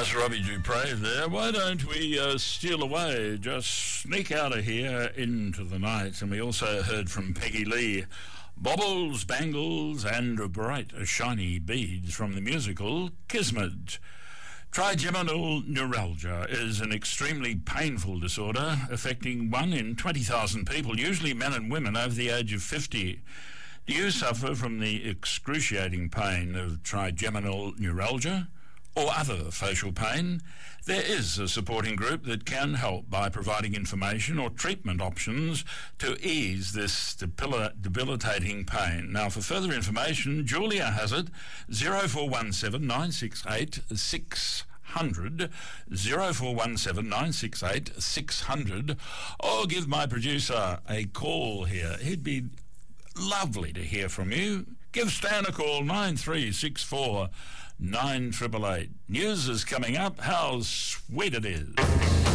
That's Robbie Dupre there. Why don't we steal away, just sneak out of here into the night? And we also heard from Peggy Lee, Baubles, Bangles and Bright Shiny Beads from the musical Kismet. Trigeminal neuralgia is an extremely painful disorder affecting 1 in 20,000 people, usually men and women over the age of 50. Do you suffer from the excruciating pain of trigeminal neuralgia or other facial pain? There is a supporting group that can help by providing information or treatment options to ease this debilitating pain. Now, for further information, Julia has it, 0417 968 600, 0417 968 600, or give my producer a call here. He'd be lovely to hear from you. Give Stan a call, 9364 9888. News is coming up. How sweet it is.